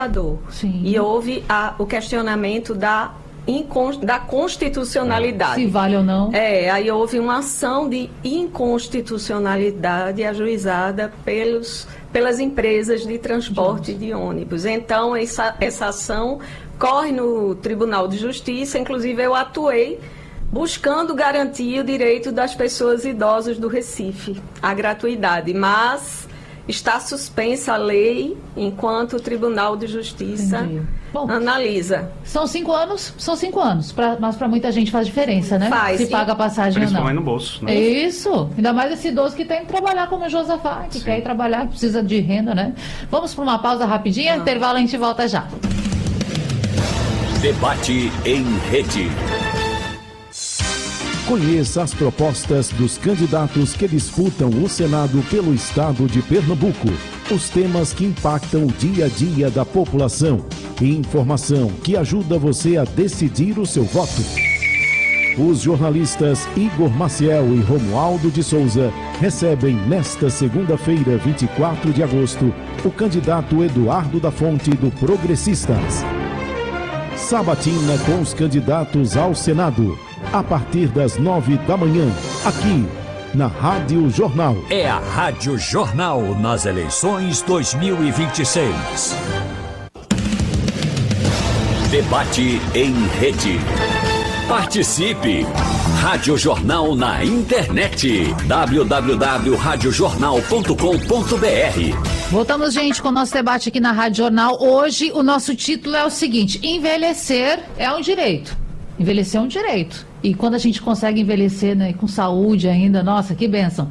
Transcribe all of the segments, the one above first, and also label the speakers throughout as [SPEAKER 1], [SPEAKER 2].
[SPEAKER 1] Sim.
[SPEAKER 2] E houve o questionamento da constitucionalidade.
[SPEAKER 1] Se vale ou não.
[SPEAKER 2] Aí houve uma ação de inconstitucionalidade ajuizada pelas empresas de transporte de ônibus. Então, essa ação corre no Tribunal de Justiça, inclusive eu atuei buscando garantir o direito das pessoas idosas do Recife, à gratuidade, mas está suspensa a lei enquanto o Tribunal de Justiça analisa.
[SPEAKER 1] São 5 anos, mas para muita gente faz diferença, né? Se paga a passagem ou não.
[SPEAKER 3] Principalmente no bolso, né?
[SPEAKER 1] Isso, ainda mais esse idoso que tem que trabalhar como o Josafá, que quer ir trabalhar, que precisa de renda, né? Vamos para uma pausa rapidinha, intervalo, a gente volta já.
[SPEAKER 4] Debate em rede.
[SPEAKER 5] Conheça as propostas dos candidatos que disputam o Senado pelo estado de Pernambuco. Os temas que impactam o dia a dia da população. E informação que ajuda você a decidir o seu voto. Os jornalistas Igor Maciel e Romualdo de Souza recebem nesta segunda-feira, 24 de agosto, o candidato Eduardo da Fonte do Progressistas. Sabatina com os candidatos ao Senado, a partir das 9 da manhã, aqui na Rádio Jornal.
[SPEAKER 4] É a Rádio Jornal nas eleições 2026. Debate em rede. Participe! Rádio Jornal na internet. www.radiojornal.com.br.
[SPEAKER 1] Voltamos, gente, com o nosso debate aqui na Rádio Jornal. Hoje o nosso título é o seguinte: envelhecer é um direito. Envelhecer é um direito. E quando a gente consegue envelhecer, né, com saúde ainda, nossa, que bênção.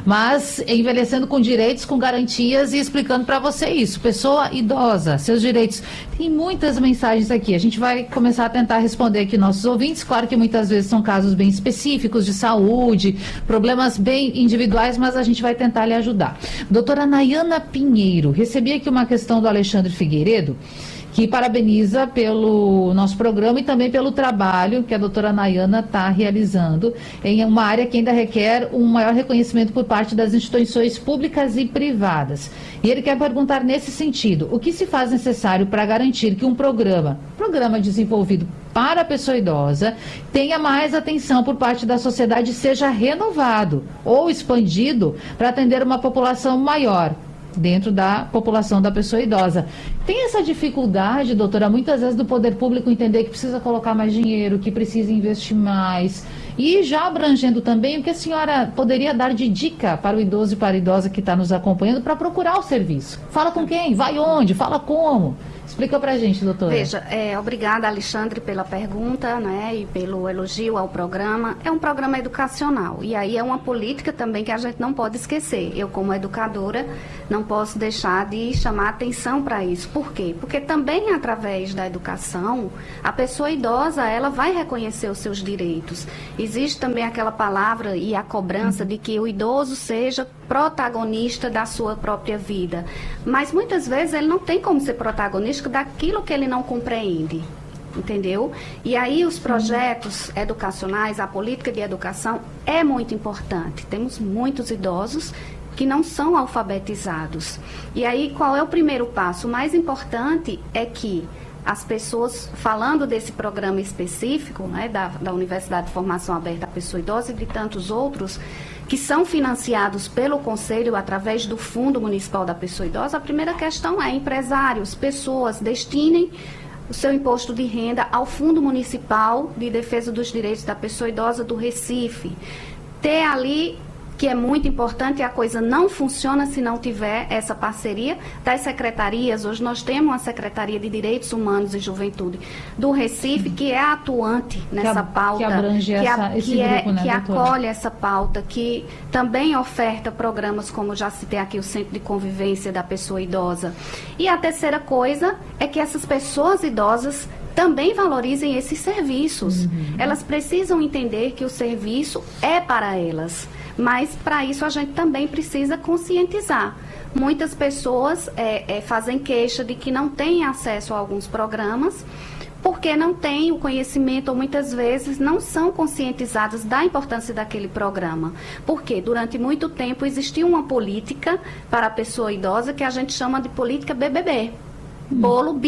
[SPEAKER 1] Mas envelhecendo com direitos, com garantias e explicando para você isso. Pessoa idosa, seus direitos. Tem muitas mensagens aqui. A gente vai começar a tentar responder aqui nossos ouvintes. Claro que muitas vezes são casos bem específicos de saúde, problemas bem individuais, mas a gente vai tentar lhe ajudar. Doutora Nayana Pinheiro, recebi aqui uma questão do Alexandre Figueiredo, que parabeniza pelo nosso programa e também pelo trabalho que a doutora Nayana está realizando em uma área que ainda requer um maior reconhecimento por parte das instituições públicas e privadas. E ele quer perguntar nesse sentido: o que se faz necessário para garantir que um programa desenvolvido para a pessoa idosa tenha mais atenção por parte da sociedade, seja renovado ou expandido para atender uma população maior dentro da população da pessoa idosa? Tem essa dificuldade, doutora, muitas vezes do poder público entender que precisa colocar mais dinheiro, que precisa investir mais. E já abrangendo também o que a senhora poderia dar de dica para o idoso e para a idosa que está nos acompanhando para procurar o serviço. Fala com quem? Vai onde? Fala como? Explica pra gente, doutora.
[SPEAKER 6] Veja, obrigada, Alexandre, pela pergunta, né, e pelo elogio ao programa. É um programa educacional e aí é uma política também que a gente não pode esquecer. Eu, como educadora, não posso deixar de chamar atenção para isso. Por quê? Porque também através da educação, a pessoa idosa, ela vai reconhecer os seus direitos. Existe também aquela palavra e a cobrança de que o idoso seja protagonista da sua própria vida. Mas muitas vezes ele não tem como ser protagonista daquilo que ele não compreende, entendeu? E aí os projetos educacionais, a política de educação é muito importante. Temos muitos idosos que não são alfabetizados. E aí qual é o primeiro passo? O mais importante é que as pessoas, falando desse programa específico, né, da Universidade de Formação Aberta à Pessoa Idosa e de tantos outros, que são financiados pelo Conselho através do Fundo Municipal da Pessoa Idosa, a primeira questão é: empresários, pessoas, destinem o seu imposto de renda ao Fundo Municipal de Defesa dos Direitos da Pessoa Idosa do Recife. Ter ali, que é muito importante, a coisa não funciona se não tiver essa parceria das secretarias. Hoje nós temos uma Secretaria de Direitos Humanos e Juventude do Recife, que é atuante nessa pauta,
[SPEAKER 1] que abrange esse grupo, né,
[SPEAKER 6] que
[SPEAKER 1] doutora?
[SPEAKER 6] acolhe essa pauta, que também oferta programas como já citei aqui, o Centro de Convivência da Pessoa Idosa. E a terceira coisa é que essas pessoas idosas também valorizem esses serviços. Elas precisam entender que o serviço é para elas. Mas, para isso, a gente também precisa conscientizar. Muitas pessoas fazem queixa de que não têm acesso a alguns programas, porque não têm o conhecimento, ou muitas vezes não são conscientizadas da importância daquele programa. Porque durante muito tempo existiu uma política para a pessoa idosa que a gente chama de política BBB. Bolo